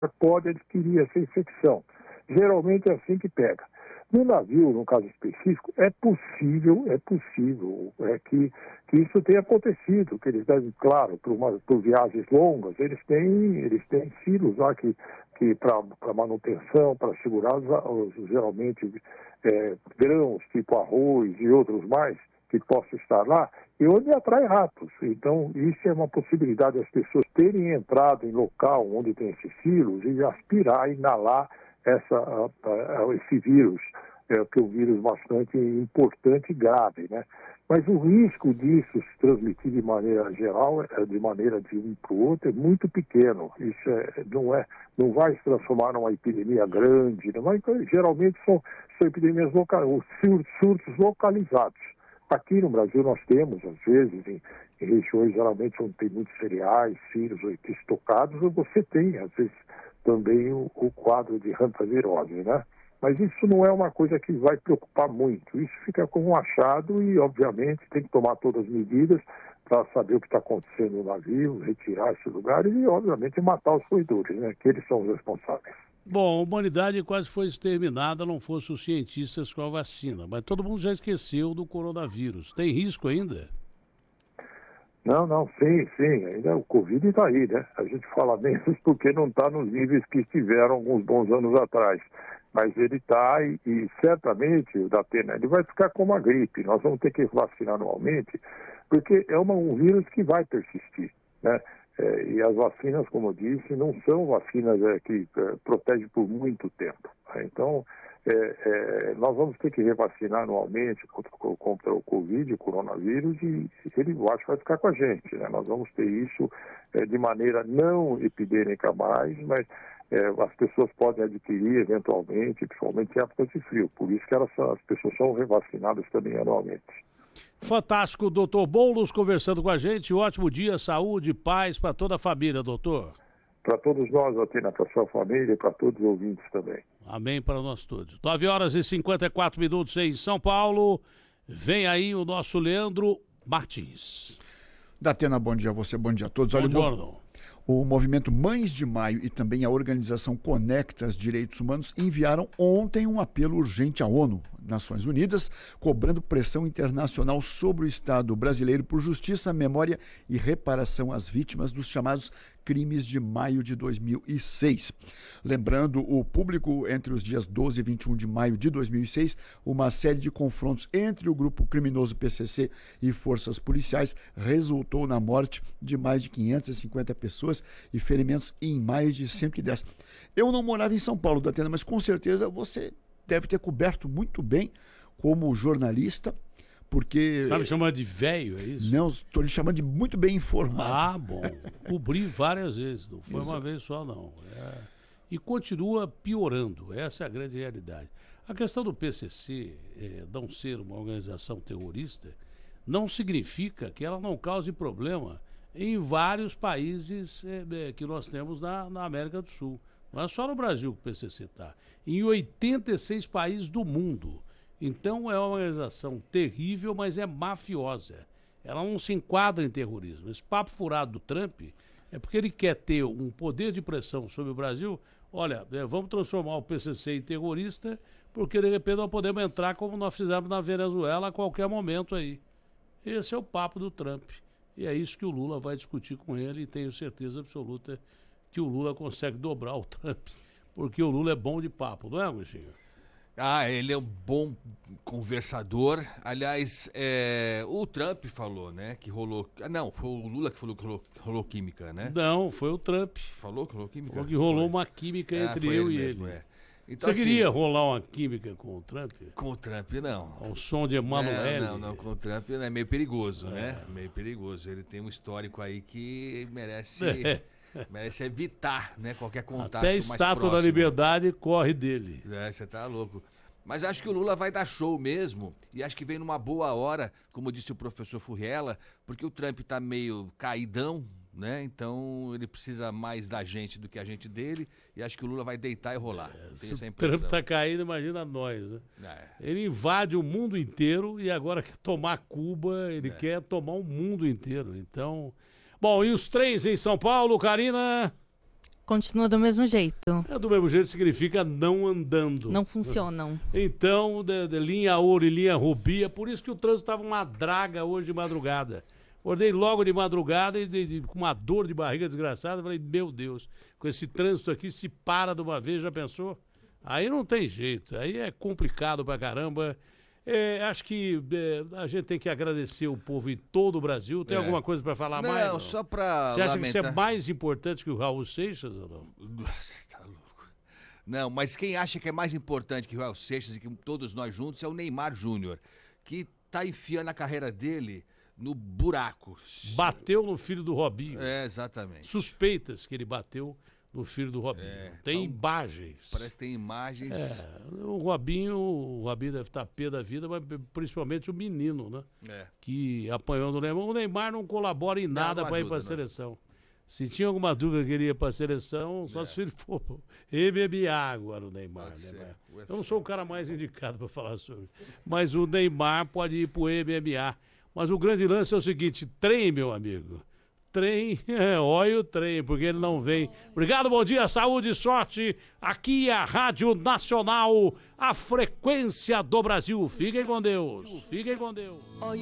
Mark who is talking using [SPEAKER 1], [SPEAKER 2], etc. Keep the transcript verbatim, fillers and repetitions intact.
[SPEAKER 1] pode adquirir essa infecção. Geralmente é assim que pega. No navio, no caso específico, é possível, é possível é que, que isso tenha acontecido, que eles devem, claro, por viagens longas, eles têm, eles têm silos lá que, que para manutenção, para segurar, os, geralmente, é, grãos, tipo arroz e outros mais, que possam estar lá, e onde atrai ratos. Então, isso é uma possibilidade das pessoas terem entrado em local onde tem esses silos e aspirar, inalar essa, a, a, esse vírus, é, que é um vírus bastante importante e grave, né? Mas o risco disso se transmitir de maneira geral, é, de maneira de um para o outro, é muito pequeno. Isso é, não, é, não vai se transformar numa epidemia grande, não vai, geralmente são, são epidemias locais, surtos localizados. Aqui no Brasil nós temos, às vezes, em, em regiões geralmente onde tem muitos cereais, sírios estocados, você tem, às vezes, também o, o quadro de hantavirose, né? Mas isso não é uma coisa que vai preocupar muito. Isso fica como um achado e, obviamente, tem que tomar todas as medidas para saber o que está acontecendo no navio, retirar esses lugares e, obviamente, matar os roedores, né? Que eles são os responsáveis.
[SPEAKER 2] Bom, a humanidade quase foi exterminada, não fossem os cientistas com a vacina. Mas todo mundo já esqueceu do coronavírus. Tem risco ainda?
[SPEAKER 1] Não, não, sim, sim. Ainda o Covid está aí, né? A gente fala menos porque não está nos níveis que estiveram alguns bons anos atrás. Mas ele está e, e certamente, o Datena, ele vai ficar como a gripe. Nós vamos ter que vacinar anualmente, porque é uma, um vírus que vai persistir, né? É, e as vacinas, como eu disse, não são vacinas é, que é, protegem por muito tempo. Né? Então, é, é, nós vamos ter que revacinar anualmente contra, contra o Covid, o coronavírus, e ele, eu acho que vai ficar com a gente. Né? Nós vamos ter isso é, de maneira não epidêmica mais, mas é, as pessoas podem adquirir eventualmente, principalmente em épocas de frio. Por isso que elas, as pessoas são revacinadas também anualmente.
[SPEAKER 2] Fantástico, doutor Boulos conversando com a gente. Ótimo dia, saúde, paz para toda a família, doutor.
[SPEAKER 1] Para todos nós, Atena, para sua família e para todos os ouvintes também.
[SPEAKER 2] Amém para nós todos. nove horas e cinquenta e quatro minutos em São Paulo. Vem aí o nosso Leandro Martins.
[SPEAKER 3] Datena, bom dia a você, bom dia a todos. Olha,
[SPEAKER 2] bom
[SPEAKER 3] o movimento Mães de Maio e também a organização Conectas Direitos Humanos enviaram ontem um apelo urgente à ONU, Nações Unidas, cobrando pressão internacional sobre o Estado brasileiro por justiça, memória e reparação às vítimas dos chamados crimes de maio de dois mil e seis. Lembrando o público, entre os dias doze e vinte e um de maio de dois mil e seis, uma série de confrontos entre o grupo criminoso P C C e forças policiais resultou na morte de mais de quinhentas e cinquenta pessoas e ferimentos em mais de cento e dez. Eu não morava em São Paulo, Datena, mas com certeza você deve ter coberto muito bem como jornalista, porque...
[SPEAKER 2] Sabe chamar de velho, é isso?
[SPEAKER 3] Não, estou lhe chamando de muito bem informado.
[SPEAKER 2] Ah, bom. Cobri várias vezes, não foi Exato. Uma vez só, não. É... E continua piorando, essa é a grande realidade. A questão do P C C é, não ser uma organização terrorista não significa que ela não cause problema em vários países é, é, que nós temos na, na América do Sul. Não é só no Brasil que o P C C está. Em oitenta e seis países do mundo. Então é uma organização terrível, mas é mafiosa. Ela não se enquadra em terrorismo. Esse papo furado do Trump é porque ele quer ter um poder de pressão sobre o Brasil. Olha, é, vamos transformar o P C C em terrorista, porque de repente nós podemos entrar como nós fizemos na Venezuela a qualquer momento aí. Esse é o papo do Trump. E é isso que o Lula vai discutir com ele, e tenho certeza absoluta que o Lula consegue dobrar o Trump, porque o Lula é bom de papo, não é, Agostinho?
[SPEAKER 4] Ah, ele é um bom conversador. Aliás, é, o Trump falou, né, que rolou... Ah, não, foi o Lula que falou que rolou, rolou química, né?
[SPEAKER 2] Não, foi o Trump.
[SPEAKER 4] Falou que rolou química?
[SPEAKER 2] Falou que rolou
[SPEAKER 4] foi.
[SPEAKER 2] uma química
[SPEAKER 4] é,
[SPEAKER 2] entre eu
[SPEAKER 4] ele
[SPEAKER 2] e
[SPEAKER 4] mesmo,
[SPEAKER 2] ele.
[SPEAKER 4] É. Então,
[SPEAKER 2] Você
[SPEAKER 4] assim,
[SPEAKER 2] queria rolar uma química com o Trump?
[SPEAKER 4] Com o Trump, não.
[SPEAKER 2] Ao som de Emanuele?
[SPEAKER 4] Não, não, não, com o Trump é meio perigoso, é. né? Meio perigoso. Ele tem um histórico aí que merece... É. Merece evitar, né, qualquer contato
[SPEAKER 2] Até a
[SPEAKER 4] mais
[SPEAKER 2] Estátua
[SPEAKER 4] próximo.
[SPEAKER 2] da Liberdade corre dele.
[SPEAKER 4] É, você tá louco. Mas acho que o Lula vai dar show mesmo, e acho que vem numa boa hora, como disse o professor Furriela, porque o Trump tá meio caidão, né? Então ele precisa mais da gente do que a gente dele, e acho que o Lula vai deitar e rolar.
[SPEAKER 2] É,
[SPEAKER 4] se essa
[SPEAKER 2] o Trump tá caindo, imagina nós, né? É. Ele invade o mundo inteiro e agora quer tomar Cuba, ele é. quer tomar o mundo inteiro. Então... Bom, e os trens em São Paulo, Karina?
[SPEAKER 5] continua do mesmo jeito.
[SPEAKER 2] É, do mesmo jeito significa não andando.
[SPEAKER 5] Não funcionam.
[SPEAKER 2] Então, de, de linha ouro e linha rubi, é por isso que o trânsito estava uma draga hoje de madrugada. Acordei logo de madrugada e de, de, com uma dor de barriga desgraçada. Falei, meu Deus, com esse trânsito aqui, se para de uma vez, já pensou? Aí não tem jeito, aí é complicado pra caramba. É, acho que é, a gente tem que agradecer o povo em todo o Brasil. Tem
[SPEAKER 4] É.
[SPEAKER 2] alguma coisa pra falar
[SPEAKER 4] Não,
[SPEAKER 2] mais? Não,
[SPEAKER 4] só pra
[SPEAKER 2] Você acha
[SPEAKER 4] lamentar...
[SPEAKER 2] que isso é mais importante que o Raul Seixas ou não?
[SPEAKER 4] Você tá louco. Não, mas quem acha que é mais importante que o Raul Seixas e que todos nós juntos é o Neymar Júnior, que tá enfiando a carreira dele no buraco.
[SPEAKER 2] Bateu no filho do Robinho.
[SPEAKER 4] É, exatamente.
[SPEAKER 2] Suspeitas que ele bateu no filho do Robinho.
[SPEAKER 4] É,
[SPEAKER 2] tem
[SPEAKER 4] então,
[SPEAKER 2] imagens.
[SPEAKER 4] Parece que tem imagens.
[SPEAKER 2] É, o Robinho, o Robinho deve estar pé da vida, mas principalmente o menino, né?
[SPEAKER 4] É.
[SPEAKER 2] Que apanhou no Neymar. O Neymar não colabora em nada
[SPEAKER 4] não
[SPEAKER 2] para ir
[SPEAKER 4] ajuda,
[SPEAKER 2] para a
[SPEAKER 4] não.
[SPEAKER 2] seleção. Se tinha alguma dúvida que ele ia para a seleção, só
[SPEAKER 4] É.
[SPEAKER 2] se ele for pro M M A agora, o Neymar.
[SPEAKER 4] Pode ser,
[SPEAKER 2] Neymar.
[SPEAKER 4] U F C.
[SPEAKER 2] Eu não sou o cara mais indicado para falar sobre. Mas o Neymar pode ir para o M M A. Mas o grande lance é o seguinte: trem, meu amigo. Trem, é, olha o trem, porque ele não vem. Obrigado, bom dia, saúde e sorte. Aqui é a Rádio Nacional, a frequência do Brasil. Fiquem com Deus. Fiquem com Deus.